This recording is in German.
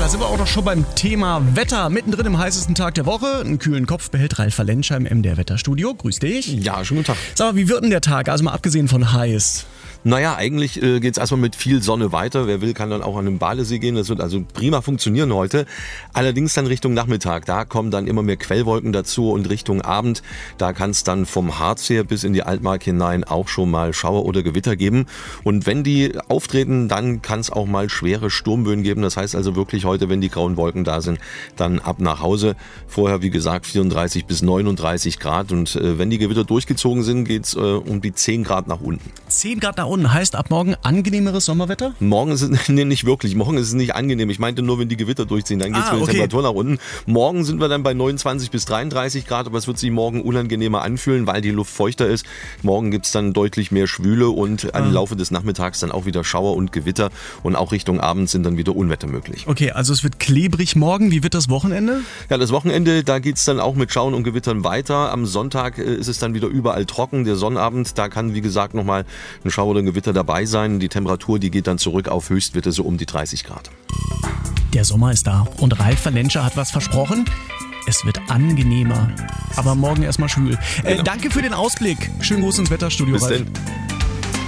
sind wir auch noch schon beim Thema Wetter. Mittendrin im heißesten Tag der Woche. Einen kühlen Kopf behält Ralf Valenscher im MDR Wetterstudio. Grüß dich. Ja, schönen guten Tag. Sag mal, wie wird denn der Tag? Also mal abgesehen von heiß. Naja, eigentlich geht's erstmal mit viel Sonne weiter. Wer will, kann dann auch an den Badesee gehen. Das wird also prima funktionieren heute. Allerdings dann Richtung Nachmittag. Da kommen dann immer mehr Quellwolken dazu und Richtung Abend. Da kann es dann vom Harz her bis in die Altmark hinein auch schon mal Schauer oder Gewitter geben. Und wenn die auftreten, dann kann es auch mal schwere Sturmböen geben. Das heißt also wirklich heute, wenn die grauen Wolken da sind, dann ab nach Hause. Vorher, wie gesagt, 34 bis 39 Grad. Und wenn die Gewitter durchgezogen sind, geht's um die 10 Grad nach unten. 10 Grad nach unten heißt ab morgen angenehmeres Sommerwetter? Morgen ist es, nee, nicht wirklich. Morgen ist es nicht angenehm. Ich meinte nur, wenn die Gewitter durchziehen, dann geht es mit der Temperatur nach unten. Morgen sind wir dann bei 29 bis 33 Grad, aber es wird sich morgen unangenehmer anfühlen, weil die Luft feuchter ist. Morgen gibt es dann deutlich mehr Schwüle und im Laufe des Nachmittags dann auch wieder Schauer und Gewitter und auch Richtung Abend sind dann wieder Unwetter möglich. Okay, also es wird klebrig morgen. Wie wird das Wochenende? Ja, das Wochenende, da geht es dann auch mit Schauern und Gewittern weiter. Am Sonntag ist es dann wieder überall trocken. Der Sonnabend, da kann wie gesagt nochmal ein Schauer oder ein Gewitter dabei sein. Die Temperatur, die geht dann zurück auf Höchstwerte so um die 30 Grad. Der Sommer ist da und Ralf Valenscher hat was versprochen. Es wird angenehmer, aber morgen erstmal schwül. Genau. Danke für den Ausblick. Schönen Gruß ins Wetterstudio, Bis Ralf. denn.